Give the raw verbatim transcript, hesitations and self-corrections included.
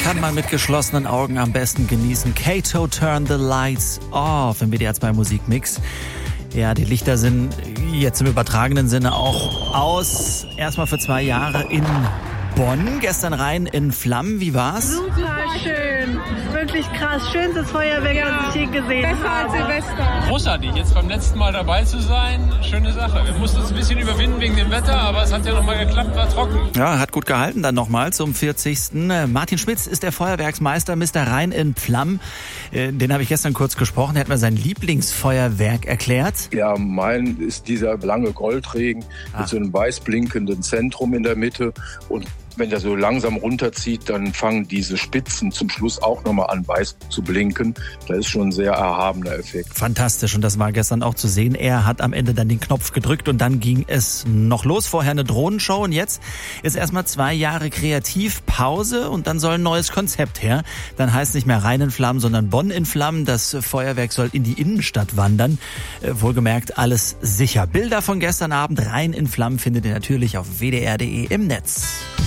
kann man mit geschlossenen Augen am besten genießen. Kato, Turn the Lights Off im W D R zwei Musikmix. Ja, die Lichter sind jetzt im übertragenen Sinne auch aus. Erstmal für zwei Jahre in Bonn, gestern rein in Flammen. Wie war's? Super schön, wirklich krass. Schönstes Feuerwerk, ja, das ich je gesehen besser habe. als Silvester. Großartig, jetzt beim letzten Mal dabei zu sein, schöne Sache. Wir mussten uns ein bisschen überwinden wegen dem Wetter, aber es hat ja nochmal geklappt, war trocken. Ja, hat gut gehalten dann nochmal zum vierzigsten Martin Schmitz ist der Feuerwerksmeister, Mister Rhein in Flammen. Den habe ich gestern kurz gesprochen, er hat mir sein Lieblingsfeuerwerk erklärt. Ja, mein ist dieser lange Goldregen ah. mit so einem weiß blinkenden Zentrum in der Mitte und wenn der so langsam runterzieht, dann fangen diese Spitzen zum Schluss auch nochmal an weiß zu blinken. Da ist schon ein sehr erhabener Effekt. Fantastisch und das war gestern auch zu sehen. Er hat am Ende dann den Knopf gedrückt und dann ging es noch los. Vorher eine Drohnenshow und jetzt ist erstmal zwei Jahre Kreativpause und dann soll ein neues Konzept her. Dann heißt es nicht mehr Rhein in Flammen, sondern Bonn in Flammen. Das Feuerwerk soll in die Innenstadt wandern. Wohlgemerkt, alles sicher. Bilder von gestern Abend Rhein in Flammen findet ihr natürlich auf w d r punkt d e im Netz.